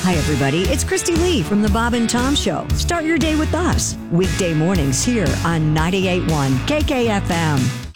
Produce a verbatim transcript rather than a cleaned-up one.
Hi, everybody. It's Christy Lee from The Bob and Tom Show. Start your day with us. Weekday mornings here on ninety-eight point one K K F M.